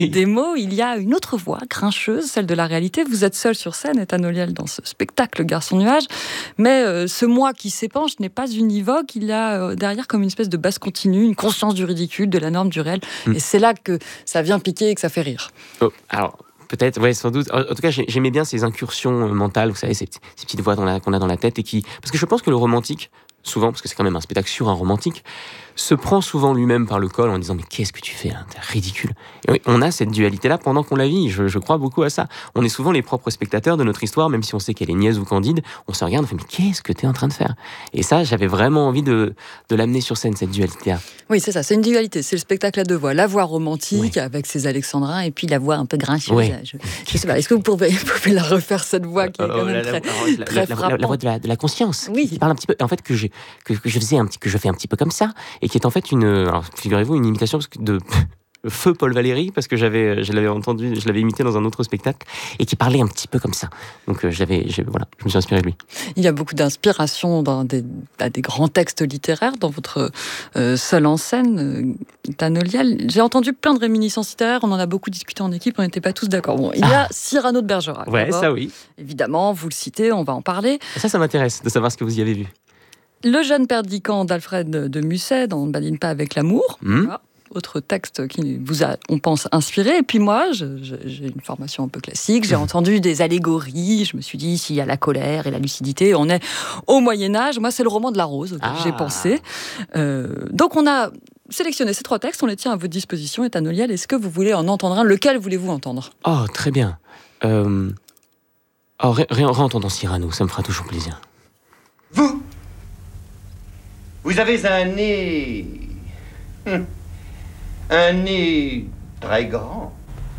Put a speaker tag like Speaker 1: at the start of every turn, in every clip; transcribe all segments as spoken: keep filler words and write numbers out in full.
Speaker 1: des mots, il y a une autre voix, grincheuse, celle de la réalité. Vous êtes seul sur scène, Ethan Olliel, dans ce spectacle Garçon Nuage. Mais euh, ce moi qui s'épanche n'est pas univoque. Il y a euh, derrière comme une espèce de basse continue, une conscience du ridicule, de la norme, du réel. Mm. Et c'est là que ça vient piquer et que ça fait rire.
Speaker 2: Oh, alors... Peut-être, ouais, sans doute. En, en tout cas, j'aimais bien ces incursions mentales, vous savez, ces, ces petites voix qu'on a, qu'on a dans la tête et qui... Parce que je pense que le romantique, souvent, parce que c'est quand même un spectacle sur un romantique, se prend souvent lui-même par le col en disant « Mais qu'est-ce que tu fais là ? T'es ridicule !» Et oui, on a cette dualité-là pendant qu'on la vit. Je, je crois beaucoup à ça. On est souvent les propres spectateurs de notre histoire, même si on sait qu'elle est niaise ou candide. On se regarde, on fait « Mais qu'est-ce que t'es en train de faire ?» Et ça, j'avais vraiment envie de, de l'amener sur scène, cette dualité-là.
Speaker 1: Oui, c'est ça, c'est une dualité. C'est le spectacle à deux voix. La voix romantique, oui, avec ses alexandrins, et puis la voix un peu grincheuse. Oui. Je, je sais pas, est-ce que vous pouvez, vous pouvez la refaire, cette voix qui est quand même très,
Speaker 2: la,
Speaker 1: très
Speaker 2: la, la, la voix de la, de la conscience,
Speaker 1: oui,
Speaker 2: qui parle un petit peu, en fait, que je, que, que je faisais un petit, que je fais un petit peu comme ça, et qui est en fait une, alors, figurez-vous, une imitation de Feu Paul Valéry, parce que j'avais, je l'avais entendu, je l'avais imité dans un autre spectacle, et qui parlait un petit peu comme ça. Donc, euh, j'avais, je, voilà, je me suis inspiré de lui.
Speaker 1: Il y a beaucoup d'inspiration dans des, bah, des grands textes littéraires, dans votre euh, seul en scène, Ethan Olliel. J'ai entendu plein de réminiscences littéraires, on en a beaucoup discuté en équipe, on n'était pas tous d'accord. Bon, il y a ah. Cyrano de Bergerac.
Speaker 2: Ouais, d'abord. Ça oui.
Speaker 1: Évidemment, vous le citez, on va en parler.
Speaker 2: Ça, ça m'intéresse de savoir ce que vous y avez vu.
Speaker 1: Le jeune perdicant d'Alfred de Musset, dans Ne badine pas avec l'amour. Mmh. Voilà. Autre texte qui vous a, on pense, inspiré. Et puis moi, je, je, j'ai une formation un peu classique, j'ai entendu des allégories, je me suis dit, s'il y a la colère et la lucidité, on est au Moyen-Âge. Moi, c'est le roman de la Rose auquel ah. j'ai pensé. Euh, donc on a sélectionné ces trois textes, on les tient à votre disposition, Ethan Olliel. Est-ce que vous voulez en entendre un ? Lequel voulez-vous entendre ?
Speaker 2: Oh, très bien. Euh... Oh, ré- ré- réentendons Cyrano, ça me fera toujours plaisir.
Speaker 3: Vous Vous avez un nez... Hum. Un nez très grand.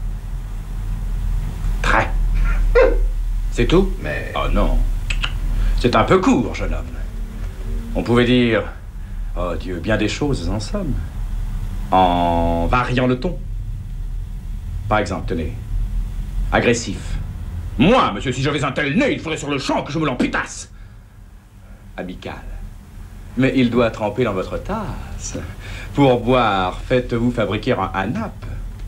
Speaker 3: Très.
Speaker 4: C'est tout ?
Speaker 3: Mais...
Speaker 4: Oh non. C'est un peu court, jeune homme. On pouvait dire... Oh Dieu, bien des choses en somme. En variant le ton. Par exemple, tenez. Agressif. Moi, monsieur, si j'avais un tel nez, il faudrait sur le champ que je me l'amputasse. Amical. Mais il doit tremper dans votre tasse. Pour boire, faites-vous fabriquer un, un nappe.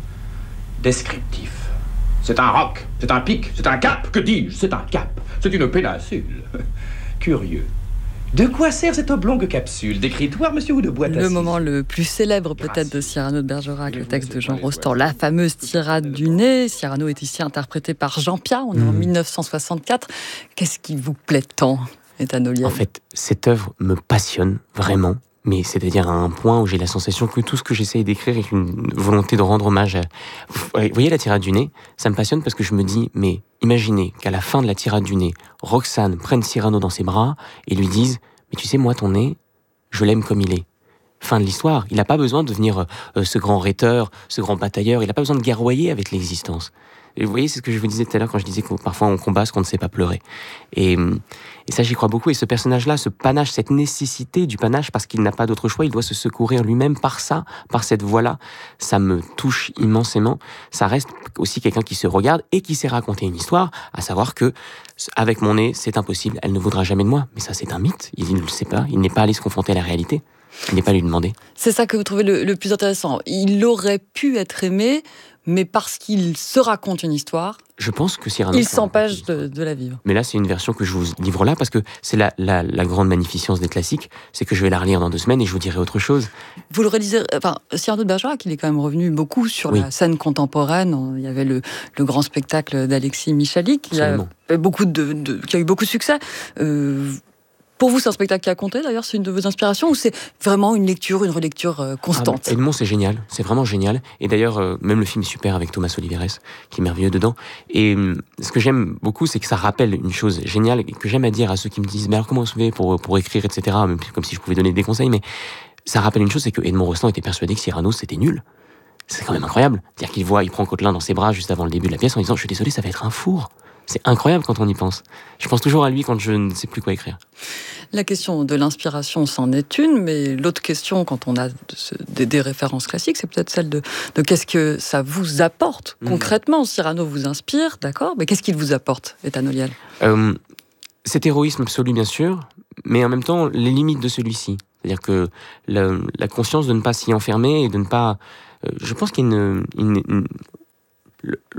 Speaker 4: Descriptif. C'est un roc, c'est un pic, c'est un cap. Que dis-je ? C'est un cap. C'est une péninsule. Curieux. De quoi sert cette oblongue capsule ? D'écritoire, monsieur, ou de boîte à
Speaker 1: Le moment le plus célèbre, peut-être, de Cyrano de Bergerac, le texte de Jean Rostand, la fameuse tirade du nez. Cyrano est ici interprété par Jean Piat, on est mmh. en dix-neuf cent soixante-quatre. Qu'est-ce qui vous plaît tant ?
Speaker 2: En fait, cette œuvre me passionne vraiment, mais c'est-à-dire à un point où j'ai la sensation que tout ce que j'essaye d'écrire est une volonté de rendre hommage à... Vous voyez la tirade du nez ? Ça me passionne parce que je me dis, mais imaginez qu'à la fin de la tirade du nez, Roxane prenne Cyrano dans ses bras et lui dise « Mais tu sais, moi, ton nez, je l'aime comme il est. » Fin de l'histoire. Il n'a pas besoin de devenir euh, ce grand rhéteur, ce grand batailleur, il n'a pas besoin de guerroyer avec l'existence. Et vous voyez, c'est ce que je vous disais tout à l'heure quand je disais que parfois on combat ce qu'on ne sait pas pleurer. Et, et ça, j'y crois beaucoup. Et ce personnage-là, ce panache, cette nécessité du panache, parce qu'il n'a pas d'autre choix, il doit se secourir lui-même par ça, par cette voix-là. Ça me touche immensément. Ça reste aussi quelqu'un qui se regarde et qui sait raconter une histoire, à savoir que, avec mon nez, c'est impossible, elle ne voudra jamais de moi. Mais ça, c'est un mythe. Il ne le sait pas. Il n'est pas allé se confronter à la réalité. Il n'est pas allé lui demander.
Speaker 1: C'est ça que vous trouvez le, le plus intéressant. Il aurait pu être aimé, mais parce qu'il se raconte une histoire,
Speaker 2: je pense que Cyrano,
Speaker 1: il s'empêche de, de la vivre.
Speaker 2: Mais là, c'est une version que je vous livre là, parce que c'est la, la, la grande magnificence des classiques, c'est que je vais la relire dans deux semaines et je vous dirai autre chose.
Speaker 1: Vous le relisez, enfin, Cyrano de Bergerac, il est quand même revenu beaucoup sur oui. la scène contemporaine. Il y avait le, le grand spectacle d'Alexis Michalik, qui a, beaucoup de, de, qui a eu beaucoup de succès. Euh, Pour vous, c'est un spectacle qui a compté, d'ailleurs, c'est une de vos inspirations, ou c'est vraiment une lecture, une relecture euh, constante ?
Speaker 2: ah, Edmond, c'est génial, c'est vraiment génial. Et d'ailleurs, euh, même le film est super avec Thomas Oliveres, qui est merveilleux dedans. Et euh, ce que j'aime beaucoup, c'est que ça rappelle une chose géniale, et que j'aime à dire à ceux qui me disent « Mais alors comment on se fait pour, pour écrire, et cetera » Même comme si je pouvais donner des conseils, mais ça rappelle une chose, c'est que Edmond Rostand était persuadé que Cyrano, c'était nul. C'est quand même incroyable. C'est-à-dire qu'il voit, il prend Coquelin dans ses bras juste avant le début de la pièce en disant « Je suis désolé, ça va être un four ». C'est incroyable quand on y pense. Je pense toujours à lui quand je ne sais plus quoi écrire.
Speaker 1: La question de l'inspiration, c'en est une, mais l'autre question, quand on a des, des références classiques, c'est peut-être celle de, de qu'est-ce que ça vous apporte mmh. concrètement. Cyrano vous inspire, d'accord, mais qu'est-ce qu'il vous apporte, Ethan Olliel ?
Speaker 2: euh, Cet héroïsme absolu, bien sûr, mais en même temps, les limites de celui-ci. C'est-à-dire que la, la conscience de ne pas s'y enfermer et de ne pas... Euh, je pense qu'il y a une... une, une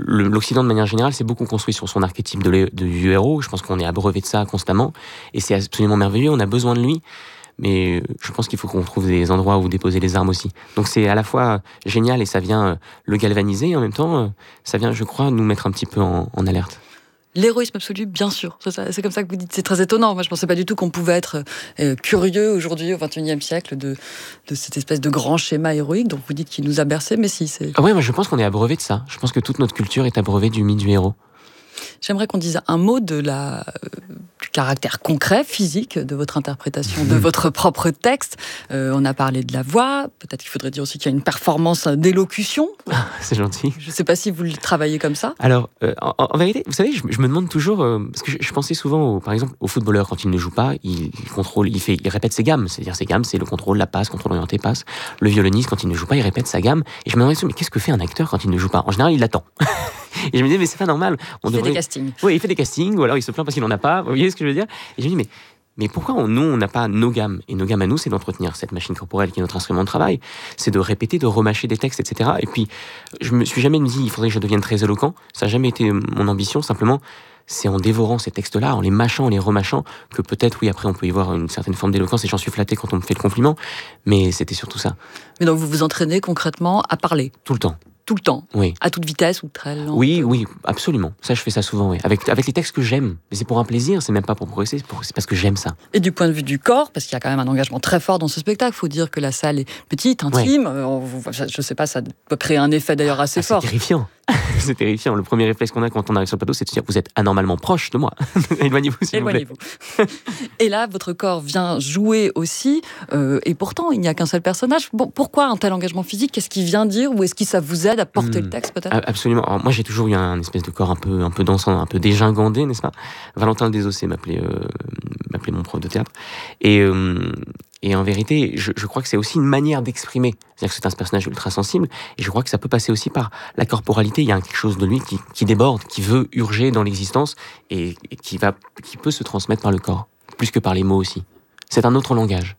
Speaker 2: le, l'Occident, de manière générale, c'est beaucoup construit sur son archétype de, de, du héros. Je pense qu'on est abreuvé de ça constamment. Et c'est absolument merveilleux. On a besoin de lui. Mais je pense qu'il faut qu'on trouve des endroits où déposer les armes aussi. Donc c'est à la fois génial et ça vient le galvaniser. Et en même temps, ça vient, je crois, nous mettre un petit peu en, en alerte.
Speaker 1: L'héroïsme absolu, bien sûr. C'est, c'est comme ça que vous dites. C'est très étonnant. Moi, je ne pensais pas du tout qu'on pouvait être euh, curieux aujourd'hui, au vingt et unième siècle, de, de cette espèce de grand schéma héroïque dont vous dites qu'il nous a bercé. Mais si, c'est...
Speaker 2: Ah ouais, moi je pense qu'on est abreuvé de ça. Je pense que toute notre culture est abreuvée du mythe du héros.
Speaker 1: J'aimerais qu'on dise un mot de la, euh, du caractère concret, physique de votre interprétation de votre propre texte. Euh, on a parlé de la voix. Peut-être qu'il faudrait dire aussi qu'il y a une performance d'élocution.
Speaker 2: Ah, c'est gentil.
Speaker 1: Je ne sais pas si vous le travaillez comme ça.
Speaker 2: Alors, euh, en, en vérité, vous savez, je, je me demande toujours, euh, parce que je, je pensais souvent, au, par exemple, au footballeur, quand il ne joue pas, il, il contrôle, il, fait, il répète ses gammes. C'est-à-dire, ses gammes, c'est le contrôle, la passe, contrôle orienté, passe. Le violoniste, quand il ne joue pas, il répète sa gamme. Et je me demandais, mais qu'est-ce que fait un acteur quand il ne joue pas ? En général, il l'attend. Et je me disais, mais c'est pas normal. On
Speaker 1: il
Speaker 2: devrait...
Speaker 1: fait des castings.
Speaker 2: Oui, il fait des castings, ou alors il se plaint parce qu'il n'en a pas. Vous voyez ce que je veux dire ? Et je me dis, mais, mais pourquoi on, nous, on n'a pas nos gammes ? Et nos gammes à nous, c'est d'entretenir cette machine corporelle qui est notre instrument de travail. C'est de répéter, de remâcher des textes, et cetera. Et puis, je me suis jamais dit, il faudrait que je devienne très éloquent. Ça n'a jamais été mon ambition. Simplement, c'est en dévorant ces textes-là, en les mâchant, en les remâchant, que peut-être, oui, après, on peut y voir une certaine forme d'éloquence. Et j'en suis flatté quand on me fait le compliment. Mais c'était surtout ça.
Speaker 1: Mais donc, vous vous entraînez concrètement à parler ?
Speaker 2: Tout le temps.
Speaker 1: Tout le temps,
Speaker 2: oui.
Speaker 1: À toute vitesse ou très lent.
Speaker 2: Oui, oui, absolument. Ça, je fais ça souvent, oui. Avec, avec les textes que j'aime. Mais c'est pour un plaisir, c'est même pas pour progresser, c'est, pour, c'est parce que j'aime ça.
Speaker 1: Et du point de vue du corps, parce qu'il y a quand même un engagement très fort dans ce spectacle, il faut dire que la salle est petite, intime. Ouais. Euh, je sais pas, ça peut créer un effet d'ailleurs assez
Speaker 2: ah,
Speaker 1: fort.
Speaker 2: C'est terrifiant. C'est terrifiant. Le premier réflexe qu'on a quand on arrive sur le plateau, c'est de se dire vous êtes anormalement proche de moi. Éloignez-vous, s'il
Speaker 1: Éloignez-vous.
Speaker 2: vous plaît.
Speaker 1: Et là, votre corps vient jouer aussi. Euh, et pourtant, il n'y a qu'un seul personnage. Bon, pourquoi un tel engagement physique ? Qu'est-ce qu'il vient dire ? Ou est-ce que ça vous aide à porter mmh. le texte, peut-être ?
Speaker 2: Absolument. Alors, moi, j'ai toujours eu un espèce de corps un peu, un peu dansant, un peu dégingandé, n'est-ce pas ? Valentin Desossé m'appelait, euh, m'appelait mon prof de théâtre. Et... Euh, Et en vérité, je, je crois que c'est aussi une manière d'exprimer. C'est-à-dire que c'est un personnage ultra sensible, et je crois que ça peut passer aussi par la corporalité. Il y a quelque chose de lui qui, qui déborde, qui veut urger dans l'existence, et, et qui, va, qui peut se transmettre par le corps, plus que par les mots aussi. C'est un autre langage.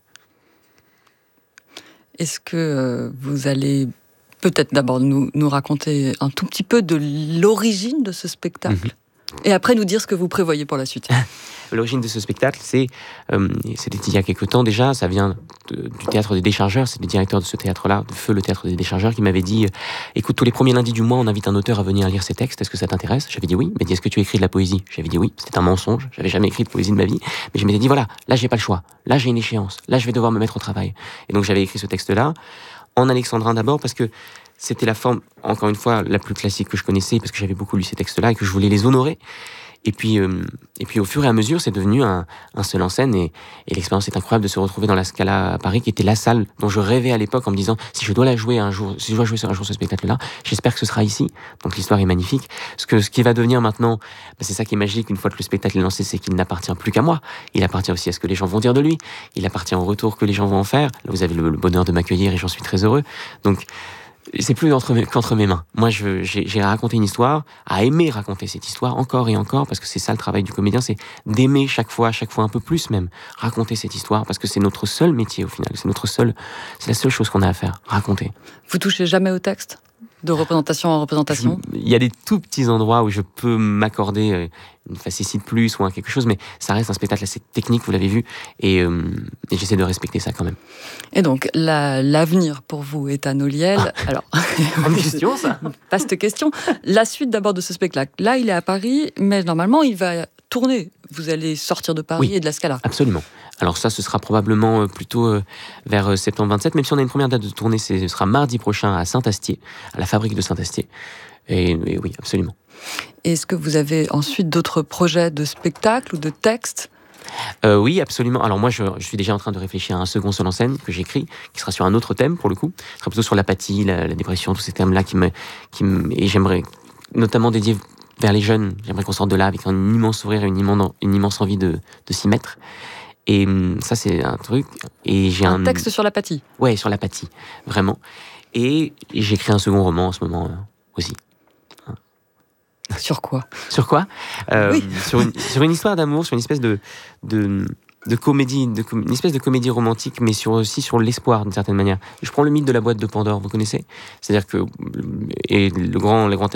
Speaker 1: Est-ce que euh, vous allez peut-être d'abord nous, nous raconter un tout petit peu de l'origine de ce spectacle ? Mm-hmm. Et après nous dire ce que vous prévoyez pour la suite.
Speaker 2: L'origine de ce spectacle, c'est, euh, c'était il y a quelque temps déjà, ça vient de, du théâtre des Déchargeurs, c'est le directeur de ce théâtre-là, de Feu, le théâtre des Déchargeurs, qui m'avait dit « Écoute, tous les premiers lundis du mois, on invite un auteur à venir lire ses textes, est-ce que ça t'intéresse ?» J'avais dit oui. Il m'a dit « Est-ce que tu écris de la poésie ?» J'avais dit oui, c'était un mensonge, j'avais jamais écrit de poésie de ma vie, mais je m'étais dit voilà, là j'ai pas le choix, là j'ai une échéance, là je vais devoir me mettre au travail. Et donc j'avais écrit ce texte-là, en alexandrin d'abord, parce que c'était la forme, encore une fois, la plus classique que je connaissais, parce que j'avais beaucoup lu ces textes-là et que je voulais les honorer. Et puis, euh, et puis au fur et à mesure, c'est devenu un, un seul en scène, et, et l'expérience est incroyable de se retrouver dans la Scala à Paris, qui était la salle dont je rêvais à l'époque en me disant si je dois la jouer un jour, si je dois jouer un jour ce spectacle-là, j'espère que ce sera ici. Donc l'histoire est magnifique. Ce que ce qui va devenir maintenant, bah, c'est ça qui est magique une fois que le spectacle est lancé, c'est qu'il n'appartient plus qu'à moi. Il appartient aussi à ce que les gens vont dire de lui. Il appartient au retour que les gens vont en faire. Là, vous avez le, le bonheur de m'accueillir et j'en suis très heureux. Donc c'est plus entre mes, qu'entre mes mains. Moi, je, j'ai, j'ai raconté une histoire, à aimer raconter cette histoire encore et encore, parce que c'est ça le travail du comédien, c'est d'aimer chaque fois, chaque fois un peu plus même, raconter cette histoire, parce que c'est notre seul métier au final, c'est notre seul, c'est la seule chose qu'on a à faire, raconter.
Speaker 1: Vous touchez jamais au texte ? De représentation en représentation ?
Speaker 2: Il y a des tout petits endroits où je peux m'accorder une facétie de plus ou un quelque chose, mais ça reste un spectacle assez technique, vous l'avez vu, et, euh, et j'essaie de respecter ça quand même.
Speaker 1: Et donc, la, l'avenir pour vous est à Noliel. Ah. Alors,
Speaker 2: une question, ça.
Speaker 1: Vaste question. La suite d'abord de ce spectacle. Là, il est à Paris, mais normalement, il va tourner. Vous allez sortir de Paris oui, et de la Scala.
Speaker 2: Absolument. Alors ça, ce sera probablement plutôt euh, vers septembre vingt-sept, même si on a une première date de tournée, c'est, ce sera mardi prochain à Saint-Astier, à la fabrique de Saint-Astier. Et, et oui, absolument.
Speaker 1: Est-ce que vous avez ensuite d'autres projets de spectacle ou de texte ?
Speaker 2: Euh, oui, absolument. Alors moi, je, je suis déjà en train de réfléchir à un second seul en scène que j'écris, qui sera sur un autre thème pour le coup. Ce sera plutôt sur l'apathie, la, la dépression, tous ces thèmes-là qui me, qui me, et j'aimerais notamment dédier vers les jeunes. J'aimerais qu'on sorte de là avec un immense sourire et une immense, une immense envie de, de s'y mettre. Et ça, c'est un truc. Et j'ai
Speaker 1: un,
Speaker 2: un
Speaker 1: texte sur l'apathie.
Speaker 2: Ouais, sur l'apathie, vraiment. Et, et j'écris un second roman en ce moment euh, aussi.
Speaker 1: Sur quoi ?
Speaker 2: Sur quoi ? euh,
Speaker 1: oui.
Speaker 2: sur, une, sur une histoire d'amour, sur une espèce de, de, de comédie, de, une espèce de comédie romantique, mais sur, aussi sur l'espoir d'une certaine manière. Je prends le mythe de la boîte de Pandore, vous connaissez ? C'est-à-dire que et le grand, le grand